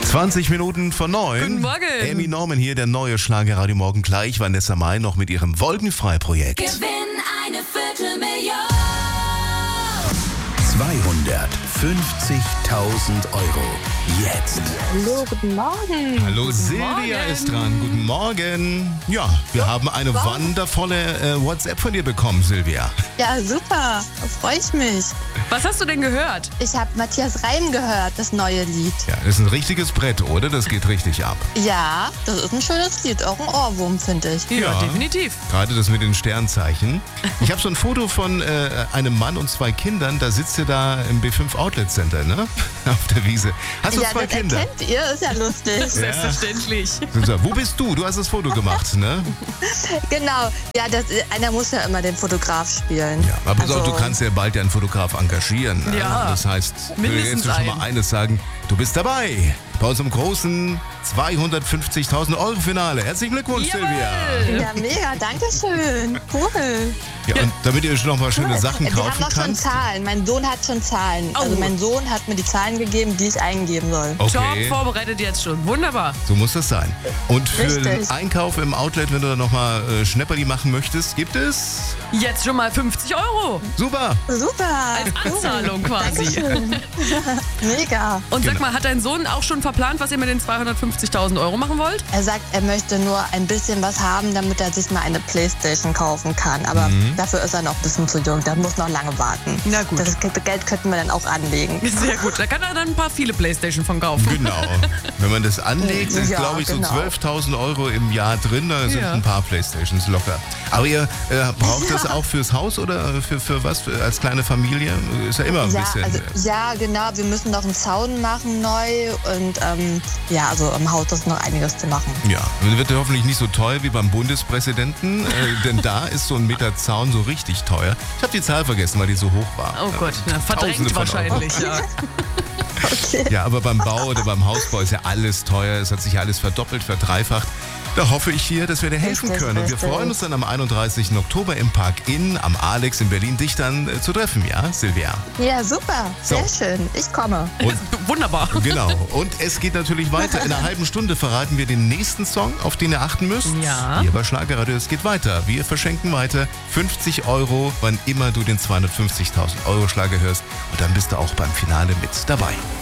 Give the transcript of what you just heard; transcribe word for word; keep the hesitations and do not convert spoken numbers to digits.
zwanzig Minuten vor neun. Guten Morgen. Amy Norman hier, der neue Schlagerradio Morgen gleich. Vanessa Mai noch mit ihrem Wolkenfrei-Projekt. Gewinn eine Viertelmillion. zweihundertfünfzigtausend Euro. Jetzt. Hallo, guten Morgen. Hallo, Guten Silvia Morgen. ist dran. Guten Morgen. Ja, wir haben eine wundervolle äh, WhatsApp von dir bekommen, Silvia. Ja, super. Da freue ich mich. Was hast du denn gehört? Ich habe Matthias Reim gehört, das neue Lied. Ja, das ist ein richtiges Brett, oder? Das geht richtig ab. Ja, das ist ein schönes Lied. Auch ein Ohrwurm, finde ich. Ja, Ja. definitiv. Gerade das mit den Sternzeichen. Ich habe so ein Foto von äh, einem Mann und zwei Kindern. Da sitzt ihr da im B fünf Outlet Center, ne? Auf der Wiese. Hast du Ja, zwei das Kinder? erkennt ihr, ist ja lustig. Selbstverständlich. So, wo bist du? Du hast das Foto gemacht, ne? Genau. Ja, das, einer muss ja immer den Fotograf spielen. Ja, aber pass auf, Also, du kannst ja bald ja einen Fotograf engagieren. Ne? Ja. Das heißt, ich will Mindestens jetzt schon mal einen. eines sagen, du bist dabei bei unserem großen zweihundertfünfzigtausend Euro Finale. Herzlichen Glückwunsch, Jawohl. Silvia. Ja, mega, danke schön. Cool. Ja, und damit ihr schon noch mal schöne Cool. Sachen Wir haben kaufen auch schon kannst. Zahlen. Mein Sohn hat schon Zahlen. Oh. Also mein Sohn hat mir die Zahlen gegeben, die ich eingeben soll. Job Okay, vorbereitet jetzt schon. Wunderbar. so muss das sein. Und für Richtig. den Einkauf im Outlet, wenn du da noch mal äh, Schnäpperli machen möchtest, gibt es... Jetzt schon mal fünfzig Euro. Super. Super. Als Anzahlung quasi. Dankeschön. Mega. Und sag Genau. mal, hat dein Sohn auch schon verplant, was ihr mit den zweihundertfünfzigtausend Euro machen wollt? Er sagt, er möchte nur ein bisschen was haben, damit er sich mal eine Playstation kaufen kann. Aber Mhm. dafür ist er noch ein bisschen zu jung. Der muss noch lange warten. Na gut. Das Geld könnten wir dann auch anlegen. Sehr gut. Da kann er dann ein paar viele Playstation von kaufen. Genau. Wenn man das anlegt, sind, Ja, glaube ich, so genau. zwölftausend Euro im Jahr drin. Da sind Ja. ein paar Playstations locker. Aber ihr äh, braucht das auch fürs Haus oder für, für was? Für, als kleine Familie? Ist ja immer ein Ja, bisschen. also, ja, genau. Wir müssen noch einen Zaun machen neu. Und ähm, ja, also im Haus ist noch einiges zu machen. Ja, und wird hoffentlich nicht so teuer wie beim Bundespräsidenten, äh, denn da ist so ein Meter Zaun so richtig teuer. Ich habe die Zahl vergessen, weil die so hoch war. Oh Gott, na, Tausende verdrängt von wahrscheinlich, ja. Ja, aber beim Bau oder beim Hausbau ist ja alles teuer. Es hat sich ja alles verdoppelt, verdreifacht. Da hoffe ich hier, dass wir dir helfen Richtig, können. Und wir richtig. freuen uns dann am einunddreißigsten Oktober im Park Inn am Alex in Berlin, dich dann äh, zu treffen, ja, Silvia? Ja, super. Sehr So. schön. Ich komme. Und Wunderbar. genau. Und es geht natürlich weiter. In einer halben Stunde verraten wir den nächsten Song, auf den ihr achten müsst. Ja. Hier bei Schlagerradio, es geht weiter. Wir verschenken weiter fünfzig Euro, wann immer du den zweihundertfünfzigtausend Euro Schlager hörst. Und dann bist du auch beim Finale mit dabei.